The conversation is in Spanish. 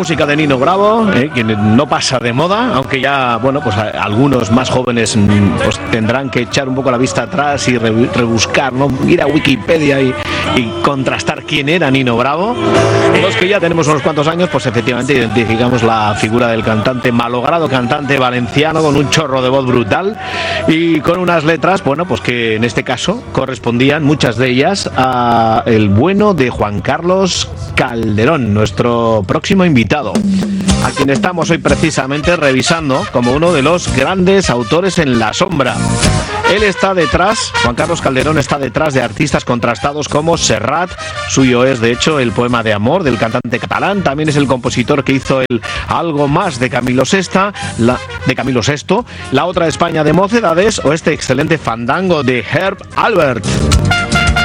música de Nino Bravo, quien no pasa de moda, aunque ya, bueno, pues algunos más jóvenes pues tendrán que echar un poco la vista atrás y rebuscar, ¿no? Ir a Wikipedia y contrastar quién era Nino Bravo. Los que ya tenemos unos cuantos años, pues efectivamente identificamos la figura del cantante, malogrado cantante valenciano con un chorro de voz brutal y con unas letras, bueno, pues que en este caso correspondían muchas de ellas a el bueno de Juan Carlos Calderón, nuestro próximo invitado, a quien estamos hoy precisamente revisando como uno de los grandes autores en la sombra. Él está detrás, Juan Carlos Calderón está detrás de artistas contrastados como Serrat, suyo es de hecho el poema de amor del cantante catalán, también es el compositor que hizo el Algo más de Camilo VI, la otra España de Mocedades o este excelente fandango de Herb Alpert.